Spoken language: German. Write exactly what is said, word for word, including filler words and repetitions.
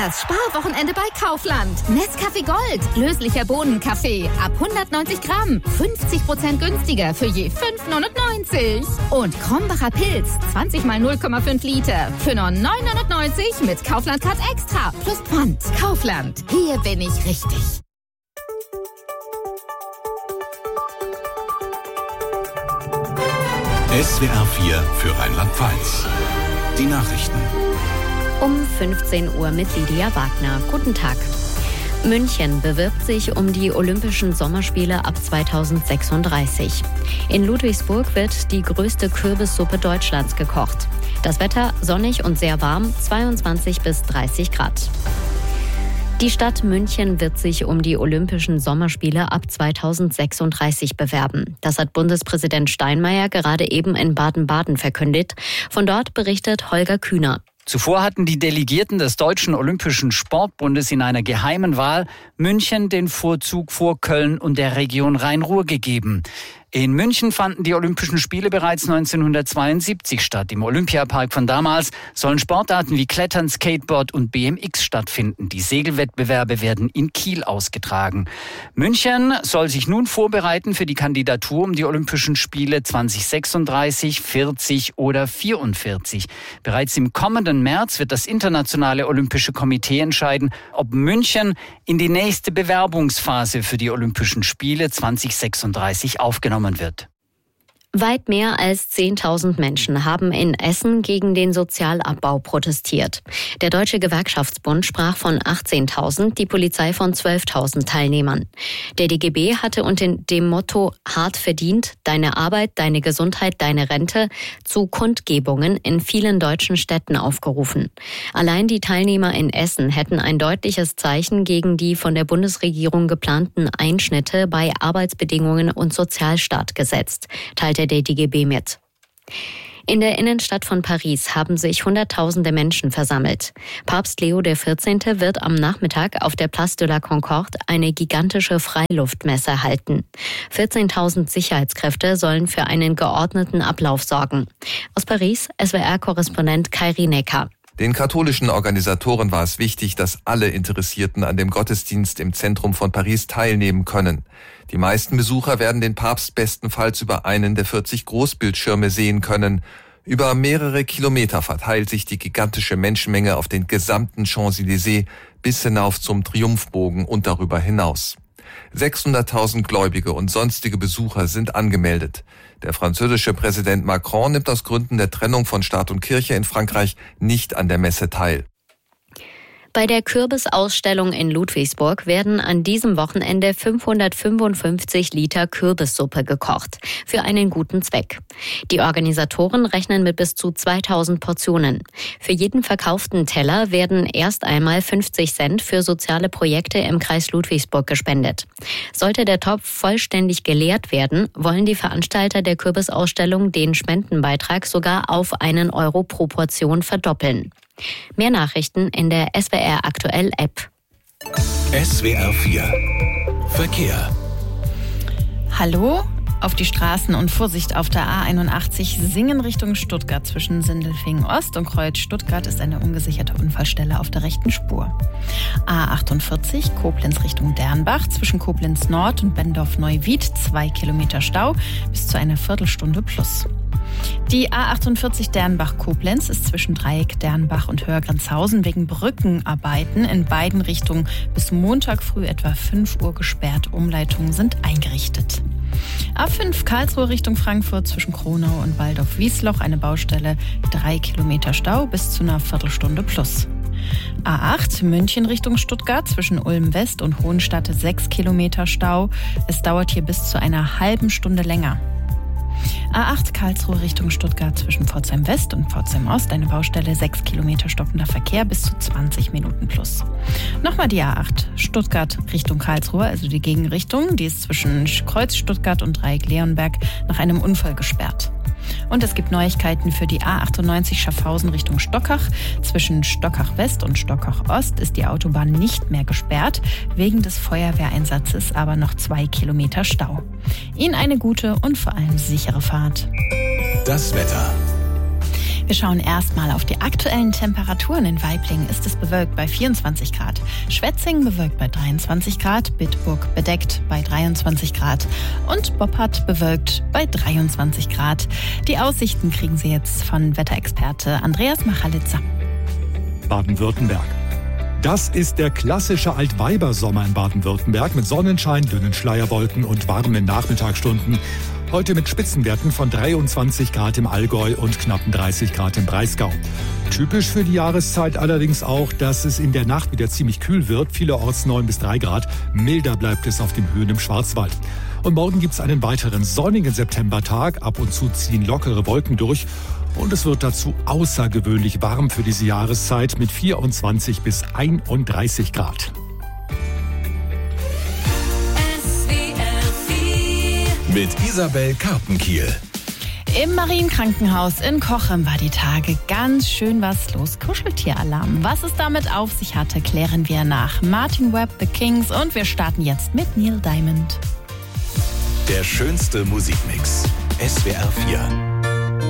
Das Sparwochenende bei Kaufland. Nescafé Gold, löslicher Bohnenkaffee ab hundertneunzig Gramm, fünfzig Prozent günstiger für je fünf neunundneunzig. Und Krombacher Pilz, zwanzig mal null Komma fünf Liter für nur neun neunundneunzig mit Kaufland Card Extra plus Pfand. Kaufland, hier bin ich richtig. S W R vier für Rheinland-Pfalz. Die Nachrichten. Um fünfzehn Uhr mit Lydia Wagner. Guten Tag. München bewirbt sich um die Olympischen Sommerspiele ab zweitausendsechsunddreißig. In Ludwigsburg wird die größte Kürbissuppe Deutschlands gekocht. Das Wetter sonnig und sehr warm, zweiundzwanzig bis dreißig Grad. Die Stadt München wird sich um die Olympischen Sommerspiele ab zweitausendsechsunddreißig bewerben. Das hat Bundespräsident Steinmeier gerade eben in Baden-Baden verkündet. Von dort berichtet Holger Kühner. Zuvor hatten die Delegierten des Deutschen Olympischen Sportbundes in einer geheimen Wahl München den Vorzug vor Köln und der Region Rhein-Ruhr gegeben. In München fanden die Olympischen Spiele bereits neunzehnhundertzweiundsiebzig statt. Im Olympiapark von damals sollen Sportarten wie Klettern, Skateboard und B M X stattfinden. Die Segelwettbewerbe werden in Kiel ausgetragen. München soll sich nun vorbereiten für die Kandidatur um die Olympischen Spiele zweitausendsechsunddreißig, vierzig oder vierundvierzig. Bereits im kommenden März wird das Internationale Olympische Komitee entscheiden, ob München in die nächste Bewerbungsphase für die Olympischen Spiele zweitausendsechsunddreißig aufgenommen wird. Weit mehr als zehntausend Menschen haben in Essen gegen den Sozialabbau protestiert. Der Deutsche Gewerkschaftsbund sprach von achtzehntausend, die Polizei von zwölftausend Teilnehmern. Der D G B hatte unter dem Motto „Hart verdient, deine Arbeit, deine Gesundheit, deine Rente“ zu Kundgebungen in vielen deutschen Städten aufgerufen. Allein die Teilnehmer in Essen hätten ein deutliches Zeichen gegen die von der Bundesregierung geplanten Einschnitte bei Arbeitsbedingungen und Sozialstaat gesetzt, teilte der D G B mit. In der Innenstadt von Paris haben sich Hunderttausende Menschen versammelt. Papst Leo der vierzehnte wird am Nachmittag auf der Place de la Concorde eine gigantische Freiluftmesse halten. vierzehntausend Sicherheitskräfte sollen für einen geordneten Ablauf sorgen. Aus Paris, S W R-Korrespondent Kairi Necker. Den katholischen Organisatoren war es wichtig, dass alle Interessierten an dem Gottesdienst im Zentrum von Paris teilnehmen können. Die meisten Besucher werden den Papst bestenfalls über einen der vierzig Großbildschirme sehen können. Über mehrere Kilometer verteilt sich die gigantische Menschenmenge auf den gesamten Champs-Élysées bis hinauf zum Triumphbogen und darüber hinaus. sechshunderttausend Gläubige und sonstige Besucher sind angemeldet. Der französische Präsident Macron nimmt aus Gründen der Trennung von Staat und Kirche in Frankreich nicht an der Messe teil. Bei der Kürbisausstellung in Ludwigsburg werden an diesem Wochenende fünfhundertfünfundfünfzig Liter Kürbissuppe gekocht, für einen guten Zweck. Die Organisatoren rechnen mit bis zu zweitausend Portionen. Für jeden verkauften Teller werden erst einmal fünfzig Cent für soziale Projekte im Kreis Ludwigsburg gespendet. Sollte der Topf vollständig geleert werden, wollen die Veranstalter der Kürbisausstellung den Spendenbeitrag sogar auf einen Euro pro Portion verdoppeln. Mehr Nachrichten in der S W R Aktuell App. S W R vier Verkehr. Hallo, auf die Straßen und Vorsicht auf der A einundachtzig Singen Richtung Stuttgart. Zwischen Sindelfingen Ost und Kreuz Stuttgart ist eine ungesicherte Unfallstelle auf der rechten Spur. A achtundvierzig Koblenz Richtung Dernbach. Zwischen Koblenz Nord und Bendorf-Neuwied zwei Kilometer Stau bis zu einer Viertelstunde plus. Die A achtundvierzig Dernbach-Koblenz ist zwischen Dreieck Dernbach und Hörgrenzhausen wegen Brückenarbeiten in beiden Richtungen bis Montag früh etwa fünf Uhr gesperrt. Umleitungen sind eingerichtet. A fünf Karlsruhe Richtung Frankfurt zwischen Kronau und Waldorf-Wiesloch eine Baustelle, drei Kilometer Stau bis zu einer Viertelstunde plus. A acht München Richtung Stuttgart zwischen Ulm West und Hohenstadt sechs Kilometer Stau. Es dauert hier bis zu einer halben Stunde länger. A acht Karlsruhe Richtung Stuttgart zwischen Pforzheim West und Pforzheim Ost eine Baustelle, sechs Kilometer stockender Verkehr bis zu zwanzig Minuten plus. Nochmal die A acht Stuttgart Richtung Karlsruhe, also die Gegenrichtung, die ist zwischen Kreuz Stuttgart und Dreieck Leonberg nach einem Unfall gesperrt. Und es gibt Neuigkeiten für die A achtundneunzig Schaffhausen Richtung Stockach. Zwischen Stockach West und Stockach Ost ist die Autobahn nicht mehr gesperrt, wegen des Feuerwehreinsatzes aber noch zwei Kilometer Stau. Ihnen eine gute und vor allem sichere Fahrt. Das Wetter. Wir schauen erstmal auf die aktuellen Temperaturen. In Waiblingen ist es bewölkt bei vierundzwanzig Grad. Schwetzingen bewölkt bei dreiundzwanzig Grad. Bitburg bedeckt bei dreiundzwanzig Grad. Und Boppard bewölkt bei dreiundzwanzig Grad. Die Aussichten kriegen Sie jetzt von Wetterexperte Andreas Machalitzer. Baden-Württemberg. Das ist der klassische Altweibersommer in Baden-Württemberg mit Sonnenschein, dünnen Schleierwolken und warmen Nachmittagsstunden. Heute mit Spitzenwerten von dreiundzwanzig Grad im Allgäu und knappen dreißig Grad im Breisgau. Typisch für die Jahreszeit allerdings auch, dass es in der Nacht wieder ziemlich kühl wird, vielerorts neun bis drei Grad. Milder bleibt es auf den Höhen im Schwarzwald. Und morgen gibt es einen weiteren sonnigen Septembertag. Ab und zu ziehen lockere Wolken durch. Und es wird dazu außergewöhnlich warm für diese Jahreszeit mit vierundzwanzig bis einunddreißig Grad. Mit Isabel Karpenkiel. Im Marienkrankenhaus in Cochem war die Tage ganz schön was los. Kuscheltieralarm. Was es damit auf sich hatte, klären wir nach Martin Webb, The Kings, und wir starten jetzt mit Neil Diamond. Der schönste Musikmix. S W R vier.